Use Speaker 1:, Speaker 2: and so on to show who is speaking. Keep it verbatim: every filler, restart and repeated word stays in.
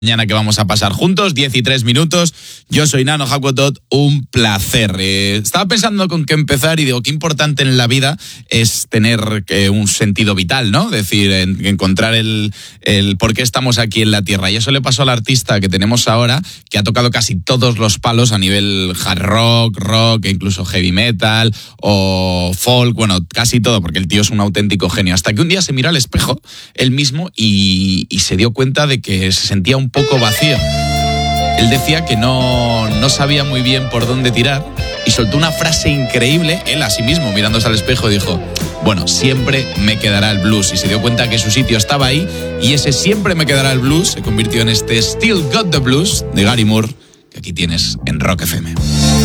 Speaker 1: Mañana que vamos a pasar juntos, diez y tres minutos. Yo soy Nano Hakuotot, un placer. Eh, estaba pensando con qué empezar y digo, qué importante en la vida es tener eh, un sentido vital, ¿no? Es decir, en, encontrar el, el por qué estamos aquí en la Tierra. Y eso le pasó al artista que tenemos ahora, que ha tocado casi todos los palos a nivel hard rock, rock, e incluso heavy metal o folk, bueno, casi todo, porque el tío es un auténtico genio. Hasta que un día se miró al espejo él mismo y, y se dio cuenta de que se sentía un poco vacío. Él decía que no, no sabía muy bien por dónde tirar y soltó una frase increíble, él a sí mismo, mirándose al espejo, dijo, bueno, siempre me quedará el blues. Y se dio cuenta que su sitio estaba ahí y ese siempre me quedará el blues se convirtió en este Still Got the Blues de Gary Moore, que aquí tienes en Rock F M.